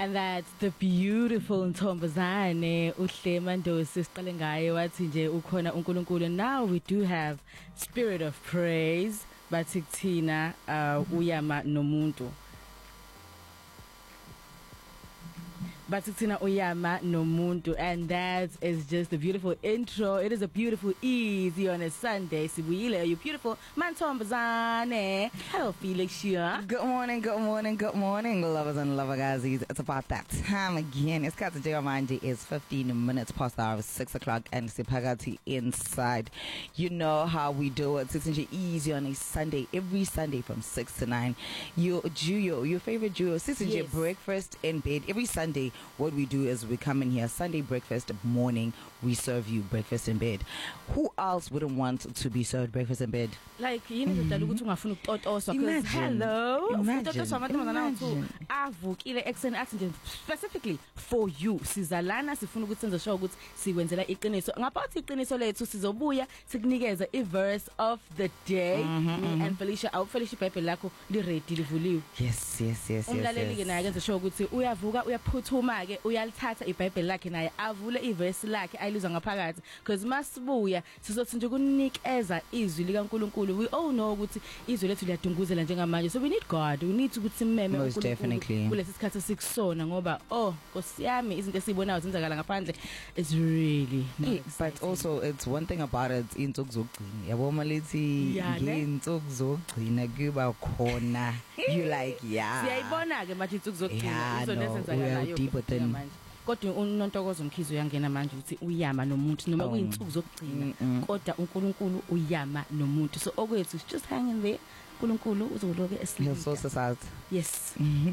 And that's the beautiful Ntombazane uHlema Ndosi siqale ngaye wathi nje ukhona uNkulunkulu. Now we do have Spirit of Praise bathi kuthina uyama nomuntu. Bathi kuthina uyama nomuntu, and that is just a beautiful intro. It is a beautiful easy on a Sunday. Sibuyile, you beautiful Mantombazane. Hello Felix here. Good morning, lovers and lovergazis. It's about that time again. It's Kata Jayamanje. It's 15 minutes past the hour of 6 o'clock and Sipagati inside. You know how we do it. It's easy on a Sunday, every Sunday from 6 to 9. Your favorite duo, Sisinje breakfast in bed. Every Sunday, what we do is we come in here, Sunday breakfast morning, we serve you breakfast in bed. Who else wouldn't want to be served breakfast in bed? Like, you know, ukuthi ungafuna ukutotosa because hello, ukutotosa amantombazana wethu avukile exen athi specifically for you. Sizalana sifuna ukuthi senze sure ukuthi sikwenzela iqiniso. Ngaphathi iqiniso lethu sizobuya sikunikeza i-verse of the day. And Felicia iBhayibheli lakho li ready livuliwe. Yes. Umlaleli ke naye kenze sure ukuthi uyavuka uyaphuthuma ke uyalithatha iBhayibheli lakhe naye avule iverse lakhe ayiliza ngaphakathi, because masibuya sizothi nje kunikeza izwi likaNkulunkulu. We all know ukuthi izwi lethu liyadunguzela njengamanje, so we need God, we need ukuthi simeme uNkulunkulu kulesi sikhathi sikusona, ngoba Nkosi yami izinto esibonayo zenzakala ngaphandle. It's really nice. But also it's one thing about it, insuku zokugcina yabo malithi nginsuku zokugcina kuba khona you like siyayibona ke manje insuku zokugcina izo nezenzakalayo deep within manje. Kodwa uNontokozo Mkhize uyangena manje ukuthi uyama nomuntu noma kuyinsuku zokugcina, kodwa uNkulunkulu uyama nomuntu. So okwethu just hang in there, uNkulunkulu uzoloke esilisa. Yes.